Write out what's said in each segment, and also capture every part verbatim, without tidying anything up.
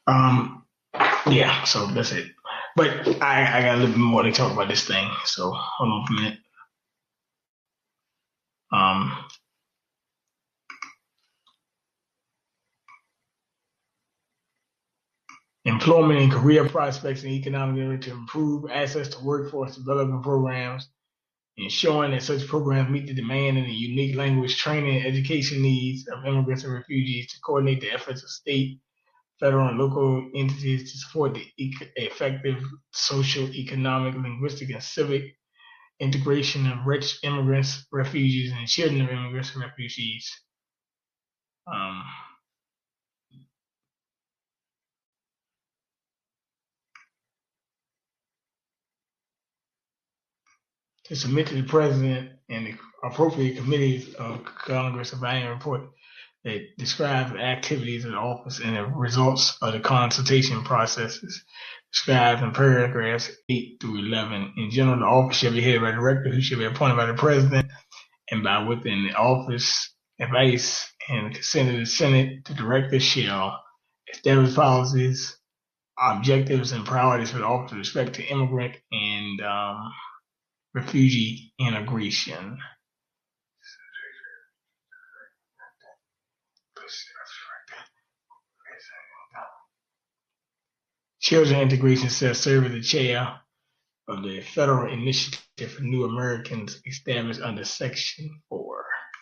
Um, yeah, so that's it. But I, I got a little bit more to talk about this thing. So hold on for a minute. Um, employment and career prospects and economic area to improve access to workforce development programs, ensuring that such programs meet the demand and the unique language, training, and education needs of immigrants and refugees, to coordinate the efforts of state, federal, and local entities to support the e- effective social, economic, linguistic, and civic integration of rich immigrants, refugees, and children of immigrants and refugees. Um, to submit to the president and the appropriate committees of Congress a annual report that describes the activities of the office and the results of the consultation processes described in paragraphs eight through eleven. In general, the office shall be headed by a director who shall be appointed by the president and by within the office advice and consent of the Senate. The director shall establish policies, objectives, and priorities for the office with respect to immigrant and um, refugee integration. Children Integration shall serve as the chair of the Federal Initiative for New Americans established under Section four.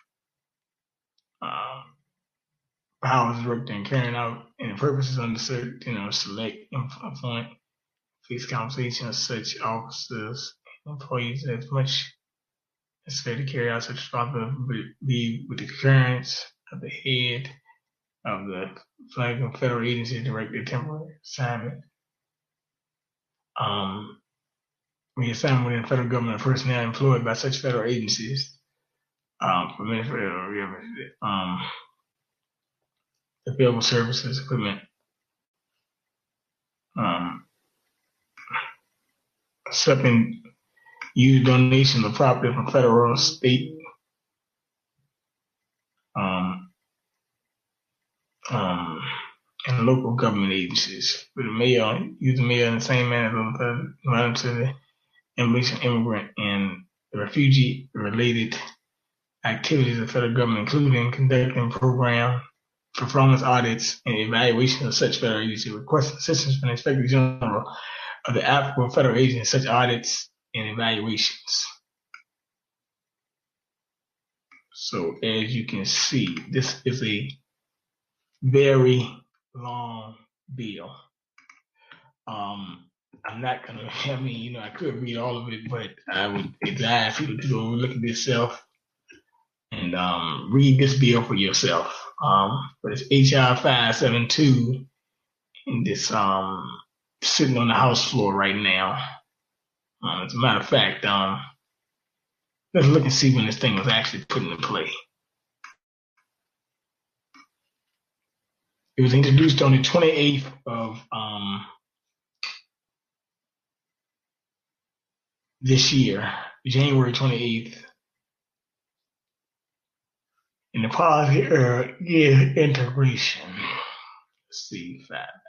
Um, powers director and carrying out any purposes under certain, you know, select, appoint, fixed compensation of such officers and employees as much necessary to carry out such responsibility with the concurrence of the head of the flag and federal agency directed temporary assignment. Um, reassignment within federal government personnel employed by such federal agencies um, for federal um, available services, equipment, um, accepting use donations of property from federal, state, um, um, and local government agencies. With the mayor, use the mayor in the same manner as to the immigration, immigrant, and refugee-related activities of the federal government, including conducting program performance audits and evaluation of such federal agency, requesting assistance from the Inspector General of the applicable federal agency in such audits and evaluations. So as you can see, this is a very long bill. Um, I'm not gonna, I mean, you know, I could read all of it, but I would advise people to go look at this self and um, read this bill for yourself. Um, but it's H R five seventy-two, and this um sitting on the House floor right now. Um, as a matter of fact, um, let's look and see when this thing was actually put into play. It was introduced on the twenty-eighth of um, this year, January twenty-eighth. In the policy area integration. Let's see, five